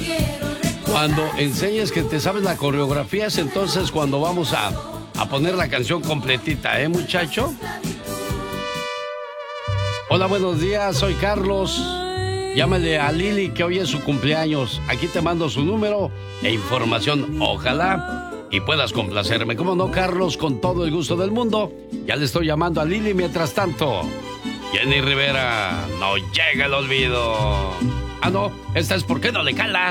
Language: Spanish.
Cuando enseñes que te sabes la coreografía es entonces cuando vamos a poner la canción completita, ¿eh, muchacho? Hola, buenos días, soy Carlos. Llámale a Lili que hoy es su cumpleaños. Aquí te mando su número e información. Ojalá y puedas complacerme. ¿Cómo no, Carlos? Con todo el gusto del mundo. Ya le estoy llamando a Lili mientras tanto. Jenny Rivera, no llega el olvido. Ah, no, esta es ¿Por qué no le calas?